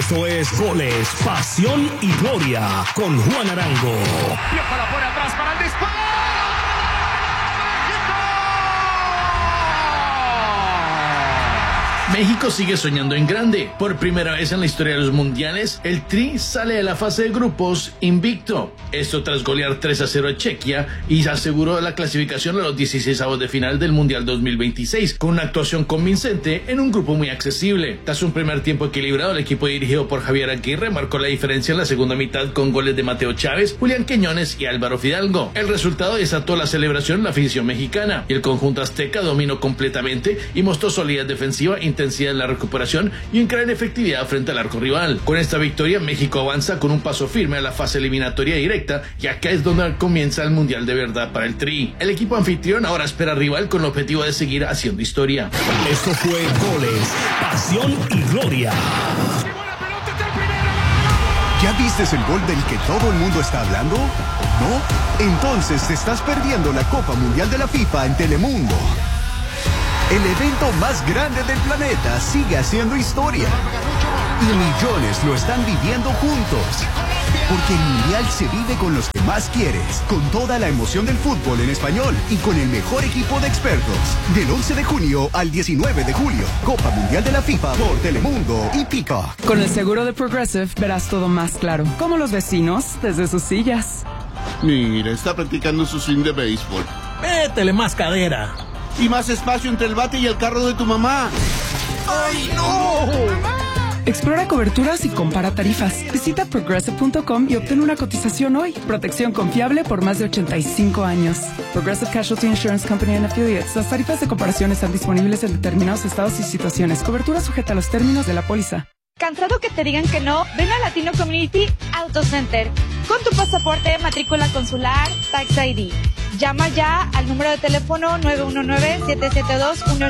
Esto es Goles, Pasión y Gloria con Juan Arango. Piojo la pone atrás para el disparo. México sigue soñando en grande. Por primera vez en la historia de los mundiales, el Tri sale de la fase de grupos invicto. Esto tras golear 3-0 a Chequia y aseguró la clasificación a los 16avos de final del Mundial 2026, con una actuación convincente en un grupo muy accesible. Tras un primer tiempo equilibrado, el equipo dirigido por Javier Aguirre marcó la diferencia en la segunda mitad con goles de Mateo Chávez, Julián Quiñones y Álvaro Fidalgo. El resultado desató la celebración en la afición mexicana y el conjunto azteca dominó completamente y mostró solidez defensiva, intensidad en la recuperación y en gran efectividad frente al arco rival. Con esta victoria, México avanza con un paso firme a la fase eliminatoria directa, y acá es donde comienza el mundial de verdad para el Tri. El equipo anfitrión ahora espera rival con el objetivo de seguir haciendo historia. Esto fue Goles, Pasión y Gloria. ¿Ya viste el gol del que todo el mundo está hablando? ¿No? Entonces te estás perdiendo la Copa Mundial de la FIFA en Telemundo. El evento más grande del planeta sigue haciendo historia. Y millones lo están viviendo juntos. Porque el Mundial se vive con los que más quieres, con toda la emoción del fútbol en español y con el mejor equipo de expertos. Del 11 de junio al 19 de julio, Copa Mundial de la FIFA por Telemundo y Peacock. Con el seguro de Progressive verás todo más claro, como los vecinos desde sus sillas. Mira, está practicando su swing de béisbol. Métele más cadera. Y más espacio entre el bate y el carro de tu mamá. ¡Ay, no! Explora coberturas y compara tarifas. Visita progressive.com y obtén una cotización hoy. Protección confiable por más de 85 años. Progressive Casualty Insurance Company and Affiliates. Las tarifas de comparación están disponibles en determinados estados y situaciones. Cobertura sujeta a los términos de la póliza. ¿Cansado que te digan que no? Ven a Latino Community Auto Center con tu pasaporte, matrícula consular, Tax ID. Llama ya al número de teléfono 919-772-1800